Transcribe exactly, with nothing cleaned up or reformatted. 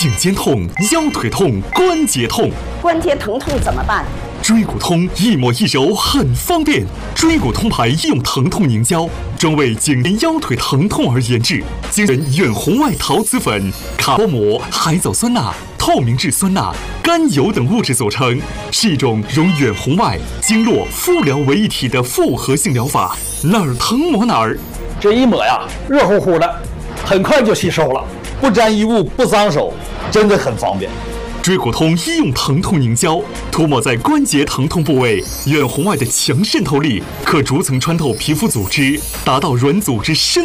颈肩痛、腰腿痛、关节痛。 关节疼痛怎么办？ 椎骨通一抹一揉很方便，椎骨通牌医用疼痛凝胶，专为颈肩腰腿疼痛而研制，精选远红外陶瓷粉、卡波膜、海藻酸钠、透明质酸钠、甘油等物质组成，是一种融远红外、经络、敷疗为一体的复合性疗法，哪儿疼抹哪儿。 这一抹呀，热乎乎的，很快就吸收了，不沾衣物，不脏手，真的很方便。 椎骨通医用疼痛凝胶，涂抹在关节疼痛部位，远红外的强渗透力可逐层穿透皮肤组织，达到软组织深